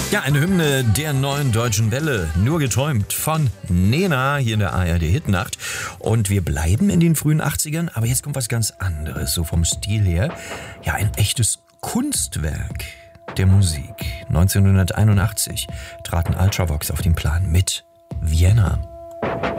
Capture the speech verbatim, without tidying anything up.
Ja, eine Hymne der neuen deutschen Welle, nur geträumt von Nena hier in der A R D-Hitnacht. Und wir bleiben in den frühen achtzigern, aber jetzt kommt was ganz anderes, so vom Stil her. Ja, ein echtes Kunstwerk der Musik. neunzehnhunderteinundachtzig traten Ultravox auf den Plan mit Vienna.